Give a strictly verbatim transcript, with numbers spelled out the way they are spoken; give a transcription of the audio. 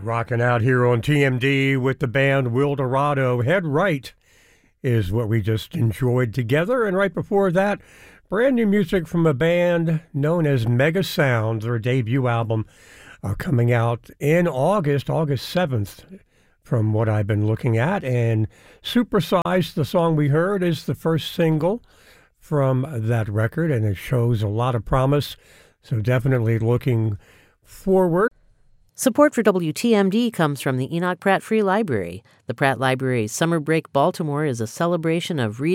Rocking out here on T M D with the band Wildorado. Head Right is what we just enjoyed together. And right before that, brand new music from a band known as Mega Sound, their debut album uh, coming out in August, August seventh, from what I've been looking at. And Supersize, the song we heard, is the first single from that record, and it shows a lot of promise. So definitely looking forward. Support for W T M D comes from the Enoch Pratt Free Library. The Pratt Library's Summer Break Baltimore is a celebration of reading